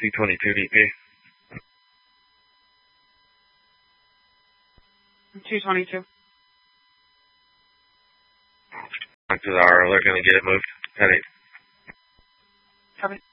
C-22 DP. 222. Chances are they're going to get it moved. Heading. Copy.